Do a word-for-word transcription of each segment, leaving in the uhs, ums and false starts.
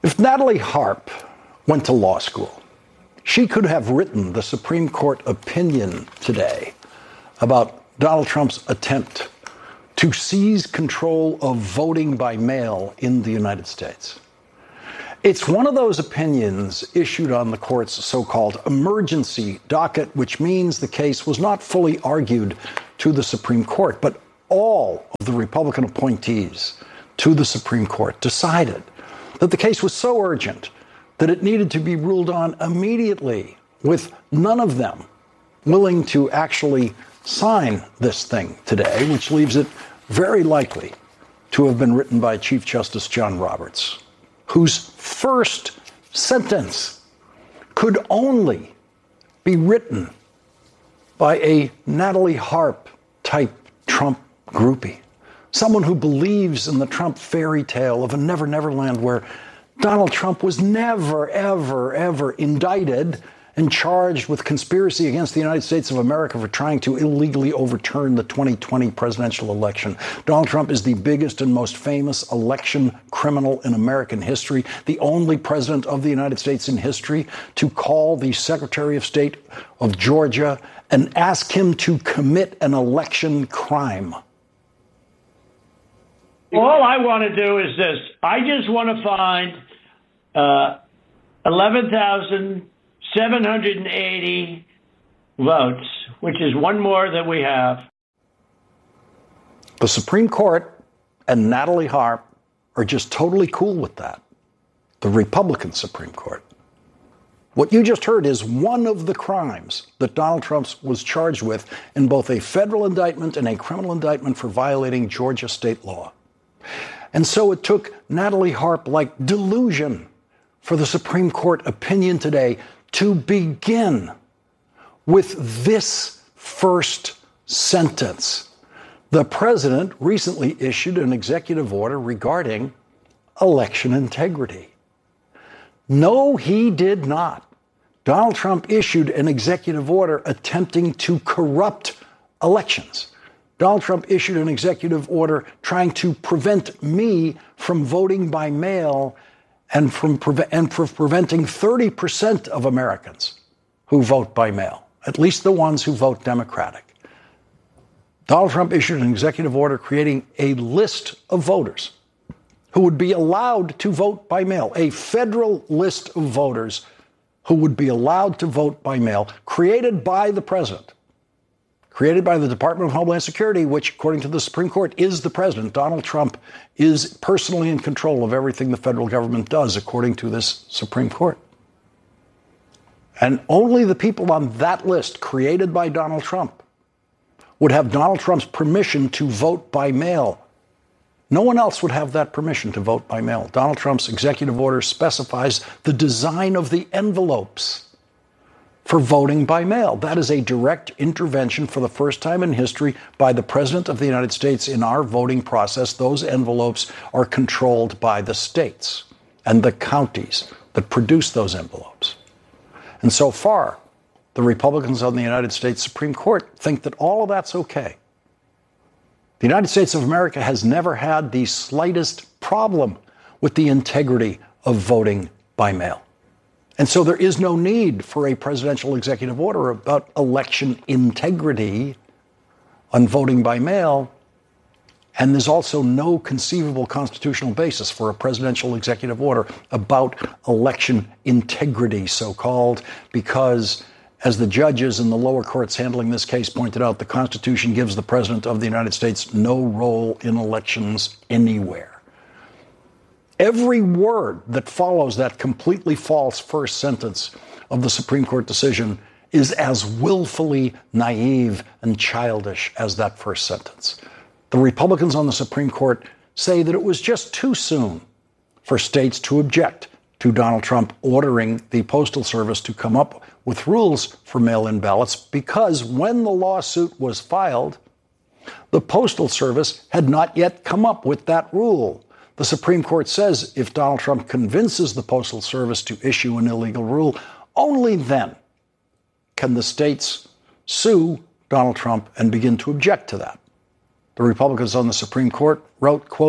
If Natalie Harp went to law school, she could have written the Supreme Court opinion today about Donald Trump's attempt to seize control of voting by mail in the United States. It's one of those opinions issued on the court's so-called emergency docket, which means the case was not fully argued to the Supreme Court, but all of the Republican appointees to the Supreme Court decided that the case was so urgent that it needed to be ruled on immediately, with none of them willing to actually sign this thing today, which leaves it very likely to have been written by Chief Justice John Roberts, whose first sentence could only be written by a Natalie Harp-type Trump groupie, someone who believes in the Trump fairy tale of a Never Never Land where Donald Trump was never, ever, ever indicted and charged with conspiracy against the United States of America for trying to illegally overturn the twenty twenty presidential election. Donald Trump is the biggest and most famous election criminal in American history, the only president of the United States in history to call the Secretary of State of Georgia and ask him to commit an election crime. All I want to do is this. I just want to find uh, eleven thousand seven hundred eighty votes, which is one more than we have. The Supreme Court and Natalie Harp are just totally cool with that. The Republican Supreme Court. What you just heard is one of the crimes that Donald Trump was charged with in both a federal indictment and a criminal indictment for violating Georgia state law. And so it took Natalie Harp-like delusion for the Supreme Court opinion today to begin with this first sentence. The president recently issued an executive order regarding election integrity. No, he did not. Donald Trump issued an executive order attempting to corrupt elections. Donald Trump issued an executive order trying to prevent me from voting by mail and from pre- and for preventing thirty percent of Americans who vote by mail, at least the ones who vote Democratic. Donald Trump issued an executive order creating a list of voters who would be allowed to vote by mail, a federal list of voters who would be allowed to vote by mail, created by the president. Created by the Department of Homeland Security, which, according to the Supreme Court, is the president. Donald Trump is personally in control of everything the federal government does, according to this Supreme Court. And only the people on that list, created by Donald Trump, would have Donald Trump's permission to vote by mail. No one else would have that permission to vote by mail. Donald Trump's executive order specifies the design of the envelopes for voting by mail. That is a direct intervention for the first time in history by the President of the United States in our voting process. Those envelopes are controlled by the states and the counties that produce those envelopes. And so far, the Republicans on the United States Supreme Court think that all of that's okay. The United States of America has never had the slightest problem with the integrity of voting by mail. And so there is no need for a presidential executive order about election integrity on voting by mail. And there's also no conceivable constitutional basis for a presidential executive order about election integrity, so-called, because, as the judges in the lower courts handling this case pointed out, the Constitution gives the President of the United States no role in elections anywhere. Every word that follows that completely false first sentence of the Supreme Court decision is as willfully naive and childish as that first sentence. The Republicans on the Supreme Court say that it was just too soon for states to object to Donald Trump ordering the Postal Service to come up with rules for mail-in ballots because when the lawsuit was filed, the Postal Service had not yet come up with that rule. The Supreme Court says if Donald Trump convinces the Postal Service to issue an illegal rule, only then can the states sue Donald Trump and begin to object to that. The Republicans on the Supreme Court wrote, quote,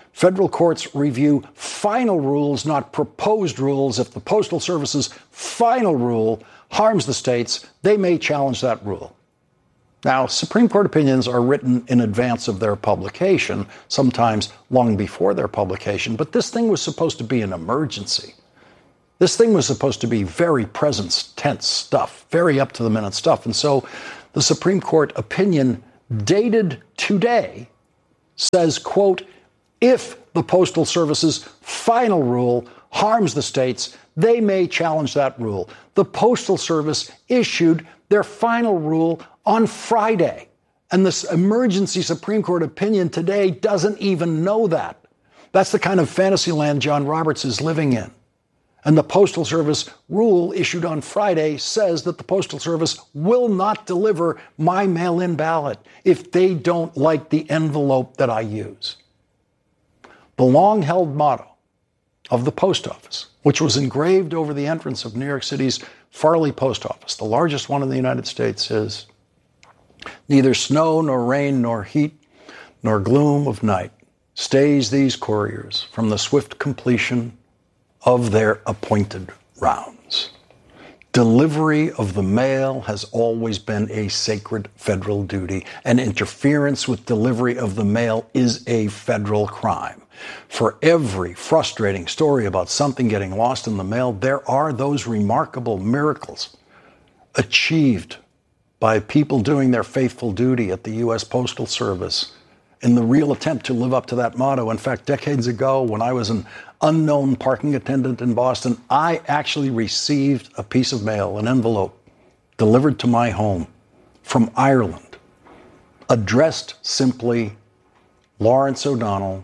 Federal courts review final rules, not proposed rules. If the Postal Service's final rule harms the states, they may challenge that rule. Now, Supreme Court opinions are written in advance of their publication, sometimes long before their publication, but this thing was supposed to be an emergency. This thing was supposed to be very present tense stuff, very up-to-the-minute stuff. And so the Supreme Court opinion dated today says, quote, if the Postal Service's final rule harms the states, they may challenge that rule. The Postal Service issued their final rule on Friday, and this emergency Supreme Court opinion today doesn't even know that. That's the kind of fantasy land John Roberts is living in. And the Postal Service rule issued on Friday says that the Postal Service will not deliver my mail-in ballot if they don't like the envelope that I use. The long-held motto of the post office, which was engraved over the entrance of New York City's Farley Post Office, the largest one in the United States, is neither snow nor rain nor heat nor gloom of night stays these couriers from the swift completion of their appointed rounds. Delivery of the mail has always been a sacred federal duty, and interference with delivery of the mail is a federal crime. For every frustrating story about something getting lost in the mail, there are those remarkable miracles achieved by people doing their faithful duty at the U S Postal Service in the real attempt to live up to that motto. In fact, decades ago, when I was an unknown parking attendant in Boston, I actually received a piece of mail, an envelope, delivered to my home from Ireland, addressed simply Lawrence O'Donnell,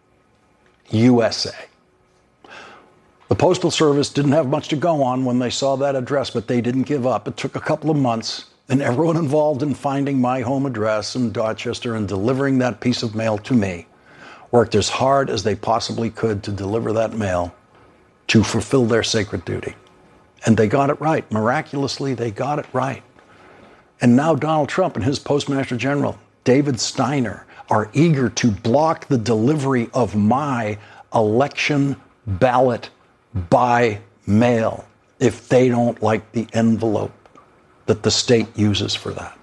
U S A. The Postal Service didn't have much to go on when they saw that address, but they didn't give up. It took a couple of months, and everyone involved in finding my home address in Dorchester and delivering that piece of mail to me worked as hard as they possibly could to deliver that mail to fulfill their sacred duty. And they got it right. Miraculously, they got it right. And now Donald Trump and his Postmaster General, David Steiner, are eager to block the delivery of my election ballot by mail if they don't like the envelope that the state uses for that.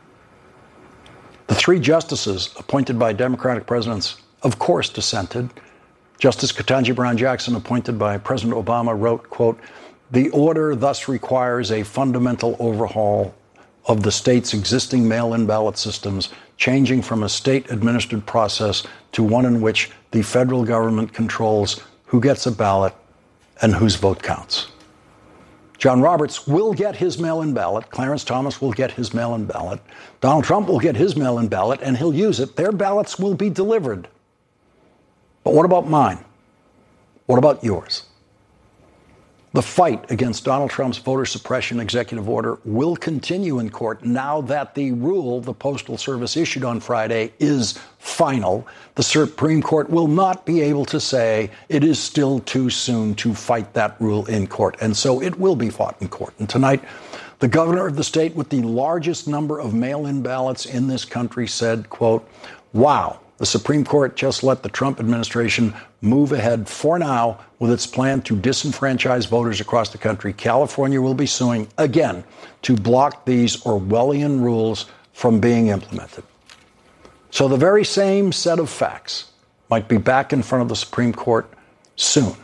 The three justices appointed by Democratic presidents, of course, dissented. Justice Ketanji Brown Jackson, appointed by President Obama, wrote, quote, the order thus requires a fundamental overhaul of the state's existing mail-in ballot systems, changing from a state-administered process to one in which the federal government controls who gets a ballot and whose vote counts. John Roberts will get his mail-in ballot. Clarence Thomas will get his mail-in ballot. Donald Trump will get his mail-in ballot, and he'll use it. Their ballots will be delivered. But what about mine? What about yours? The fight against Donald Trump's voter suppression executive order will continue in court now that the rule the Postal Service issued on Friday is final. The Supreme Court will not be able to say it is still too soon to fight that rule in court. And so it will be fought in court. And tonight, the governor of the state with the largest number of mail-in ballots in this country said, quote, wow, the Supreme Court just let the Trump administration move ahead for now with its plan to disenfranchise voters across the country. California will be suing again to block these Orwellian rules from being implemented. So the very same set of facts might be back in front of the Supreme Court soon.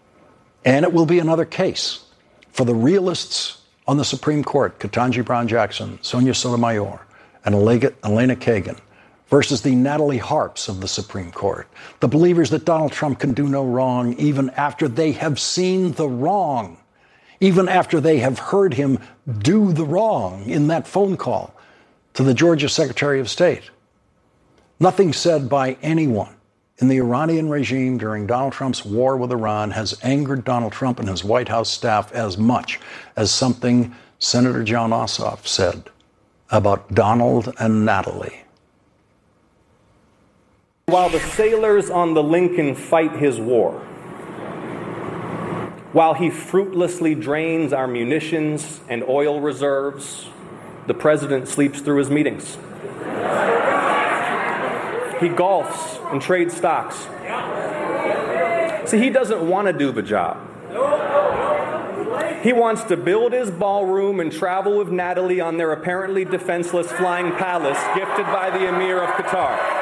And it will be another case for the realists on the Supreme Court, Ketanji Brown Jackson, Sonia Sotomayor, and Elena Kagan, versus the Natalie Harps of the Supreme Court, the believers that Donald Trump can do no wrong even after they have seen the wrong, even after they have heard him do the wrong in that phone call to the Georgia Secretary of State. Nothing said by anyone in the Iranian regime during Donald Trump's war with Iran has angered Donald Trump and his White House staff as much as something Senator Jon Ossoff said about Donald and Natalie. While the sailors on the Lincoln fight his war, while he fruitlessly drains our munitions and oil reserves, the president sleeps through his meetings. He golfs and trades stocks. See, he doesn't want to do the job. He wants to build his ballroom and travel with Natalie on their apparently defenseless flying palace gifted by the Emir of Qatar.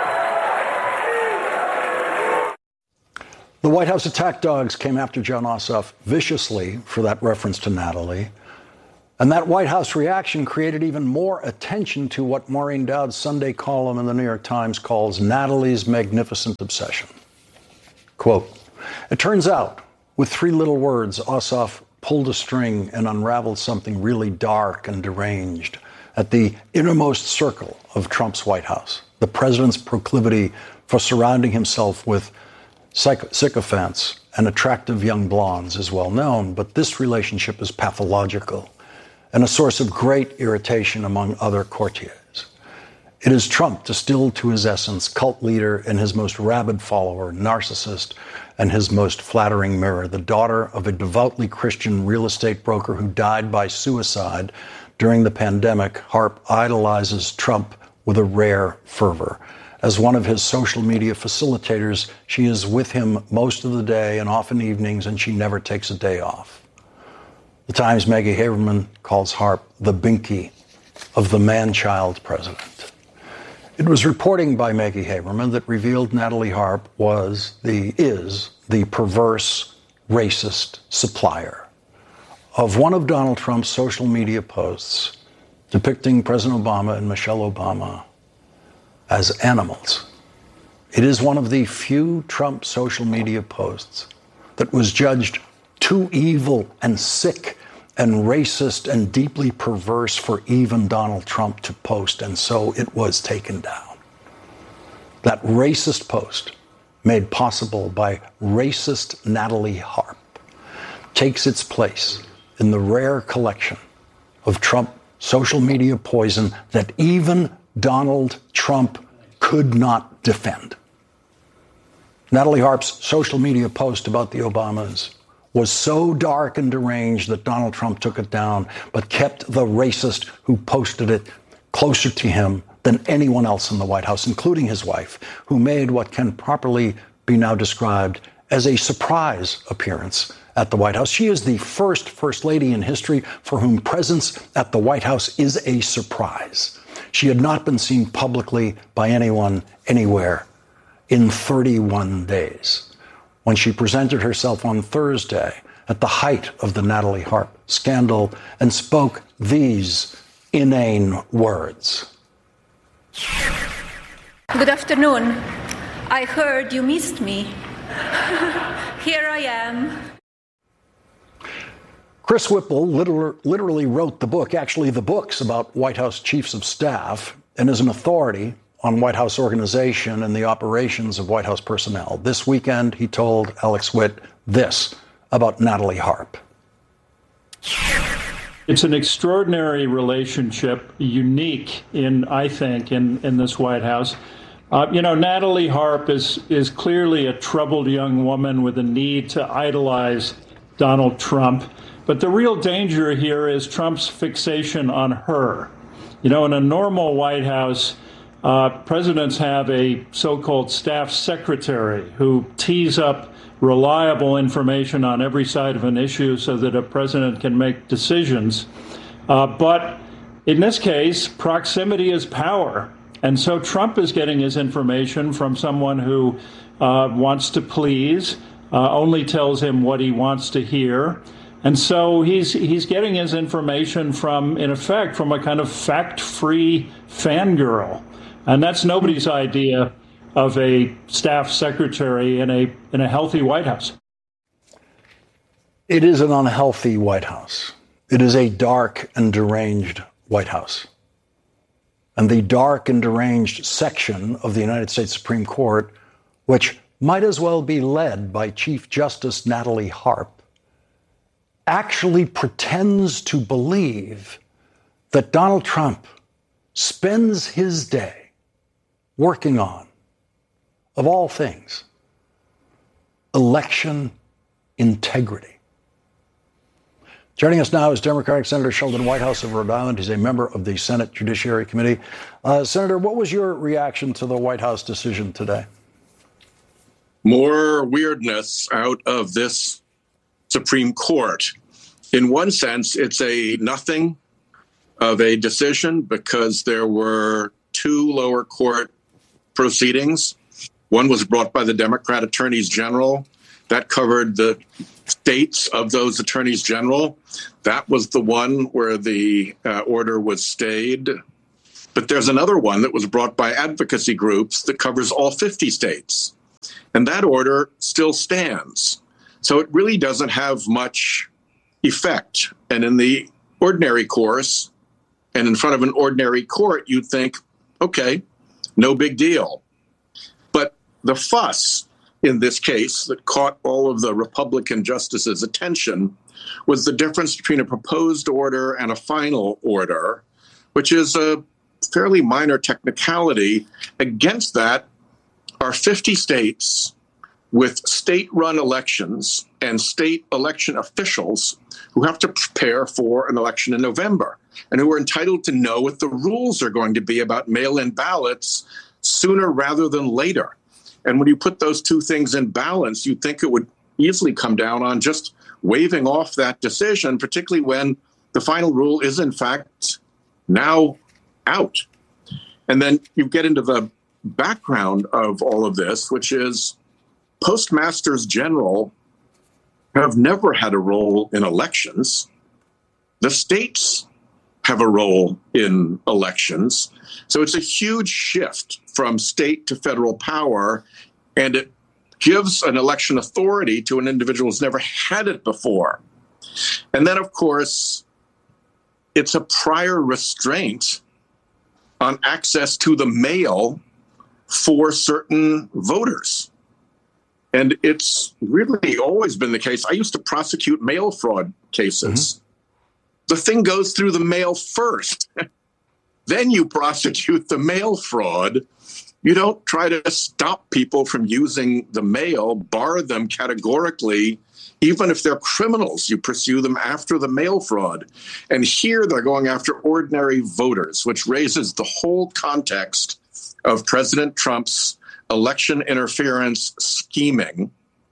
The White House attack dogs came after Jon Ossoff viciously for that reference to Natalie. And that White House reaction created even more attention to what Maureen Dowd's Sunday column in the New York Times calls Natalie's magnificent obsession. Quote, it turns out, with three little words, Ossoff pulled a string and unraveled something really dark and deranged at the innermost circle of Trump's White House. The president's proclivity for surrounding himself with psych- sycophants and attractive young blondes is well known, but this relationship is pathological and a source of great irritation among other courtiers. It is Trump, distilled to his essence, cult leader and his most rabid follower, narcissist, and his most flattering mirror, the daughter of a devoutly Christian real estate broker who died by suicide during the pandemic. Harp idolizes Trump with a rare fervor. As one of his social media facilitators, she is with him most of the day and often evenings, and she never takes a day off. The Times' Maggie Haberman calls Harp the binky of the man-child president. It was reporting by Maggie Haberman that revealed Natalie Harp was the, is the perverse, racist supplier of one of Donald Trump's social media posts depicting President Obama and Michelle Obama as animals. It is one of the few Trump social media posts that was judged too evil and sick and racist and deeply perverse for even Donald Trump to post, and so it was taken down. That racist post, made possible by racist Natalie Harp, takes its place in the rare collection of Trump social media poison that even Donald Trump could not defend. Natalie Harp's social media post about the Obamas was so dark and deranged that Donald Trump took it down, but kept the racist who posted it closer to him than anyone else in the White House, including his wife, who made what can properly be now described as a surprise appearance at the White House. She is the first First Lady in history for whom presence at the White House is a surprise. She had not been seen publicly by anyone, anywhere, in thirty-one days. When she presented herself on Thursday at the height of the Natalie Harp scandal and spoke these inane words. Good afternoon. I heard you missed me. Here I am. Chris Whipple liter- literally wrote the book, actually the books about White House chiefs of staff, and is an authority on White House organization and the operations of White House personnel. This weekend, he told Alex Witt this about Natalie Harp. It's an extraordinary relationship, unique in, I think, in, in this White House. Uh, you know, Natalie Harp is, is clearly a troubled young woman with a need to idolize Donald Trump. But the real danger here is Trump's fixation on her. You know, in a normal White House, Uh, presidents have a so-called staff secretary who tees up reliable information on every side of an issue so that a president can make decisions. Uh, but in this case, proximity is power. And so Trump is getting his information from someone who uh, wants to please, uh, only tells him what he wants to hear. And so he's he's getting his information from, in effect, from a kind of fact-free fangirl. And that's nobody's idea of a staff secretary in a in a healthy White House. It is an unhealthy White House. It is a dark and deranged White House. And the dark and deranged section of the United States Supreme Court, which might as well be led by Chief Justice Natalie Harp, actually pretends to believe that Donald Trump spends his day working on, of all things, election integrity. Joining us now is Democratic Senator Sheldon Whitehouse of Rhode Island. He's a member of the Senate Judiciary Committee. Uh, Senator, what was your reaction to the White House decision today? more weirdness out of this Supreme Court. In one sense, it's a nothing of a decision because there were two lower court proceedings. One was brought by the Democrat attorneys general. That covered the states of those attorneys general. That was the one where the uh, order was stayed. But there's another one that was brought by advocacy groups that covers all fifty states. And that order still stands. So it really doesn't have much effect. And in the ordinary course, and in front of an ordinary court, you'd think, okay, no big deal. But the fuss in this case that caught all of the Republican justices' attention was the difference between a proposed order and a final order, which is a fairly minor technicality. Against that are fifty states with state-run elections and state election officials who have to prepare for an election in November and who are entitled to know what the rules are going to be about mail-in ballots sooner rather than later. And when you put those two things in balance, you'd think it would easily come down on just waving off that decision, particularly when the final rule is, in fact, now out. And then you get into the background of all of this, which is postmasters general have never had a role in elections. The states have a role in elections. So it's a huge shift from state to federal power, and it gives an election authority to an individual who's never had it before. And then, of course, it's a prior restraint on access to the mail for certain voters. And it's really always been the case. I used to prosecute mail fraud cases. Mm-hmm. The thing goes through the mail first. Then you prosecute the mail fraud. You don't try to stop people from using the mail, bar them categorically. Even if they're criminals, you pursue them after the mail fraud. And here they're going after ordinary voters, which raises the whole context of President Trump's election interference scheming.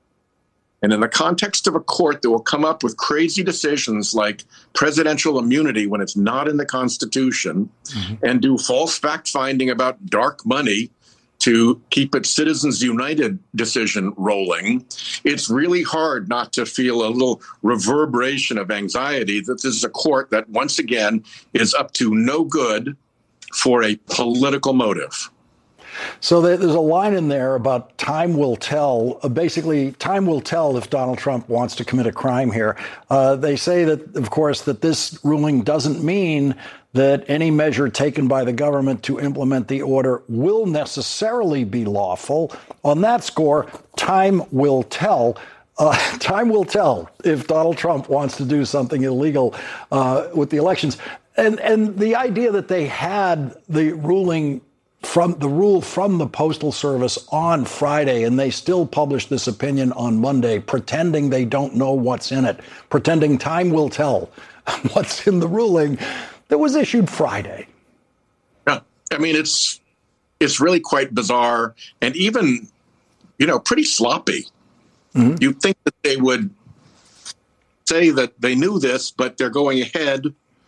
And in the context of a court that will come up with crazy decisions like presidential immunity when it's not in the Constitution, mm-hmm. and do false fact-finding about dark money to keep its Citizens United decision rolling, it's really hard not to feel a little reverberation of anxiety that this is a court that, once again, is up to no good for a political motive. So there's a line in there about time will tell. Uh, basically, time will tell if Donald Trump wants to commit a crime here. Uh, they say that, of course, that this ruling doesn't mean that any measure taken by the government to implement the order will necessarily be lawful. On that score, time will tell. Uh, time will tell if Donald Trump wants to do something illegal uh, with the elections. And, and the idea that they had the ruling from the rule from the Postal Service on Friday, and they still published this opinion on Monday, pretending they don't know what's in it, pretending time will tell what's in the ruling that was issued Friday. Yeah, I mean, it's it's really quite bizarre and even, you know, pretty sloppy. Mm-hmm. You'd think that they would say that they knew this, but they're going ahead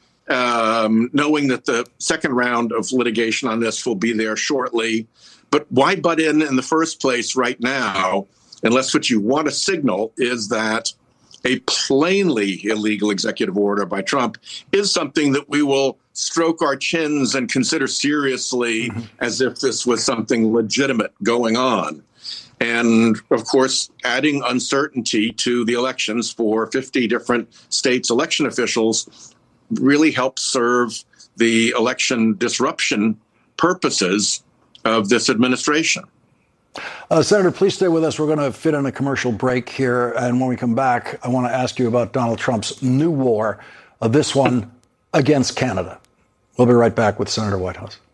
Um, knowing that the second round of litigation on this will be there shortly. But why butt in in the first place right now, unless what you want to signal is that a plainly illegal executive order by Trump is something that we will stroke our chins and consider seriously, mm-hmm. as if this was something legitimate going on. And, of course, adding uncertainty to the elections for fifty different states' election officials really helps serve the election disruption purposes of this administration. Uh, Senator, please stay with us. We're going to fit in a commercial break here. And when we come back, I want to ask you about Donald Trump's new war, uh, this one against Canada. We'll be right back with Senator Whitehouse.